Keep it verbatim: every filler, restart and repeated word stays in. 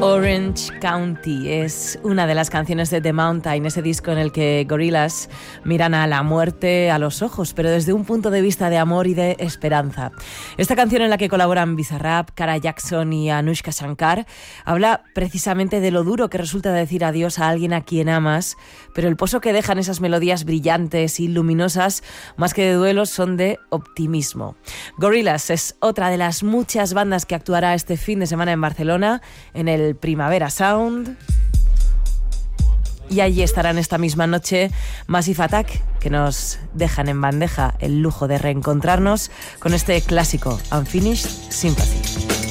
Orange County es una de las canciones de The Mountain, ese disco en el que Gorillaz miran a la muerte a los ojos, pero desde un punto de vista de amor y de esperanza. Esta canción, en la que colaboran Bizarrap, Cara Jackson y Anushka Shankar, habla precisamente de lo duro que resulta decir adiós a alguien a quien amas, pero el pozo que dejan esas melodías brillantes y luminosas, más que de duelos, son de optimismo. Gorillaz es otra de las muchas bandas que actuará este fin de semana en Barcelona, en el Primavera Sound, y allí estarán esta misma noche Massive Attack, que nos dejan en bandeja el lujo de reencontrarnos con este clásico Unfinished Sympathy.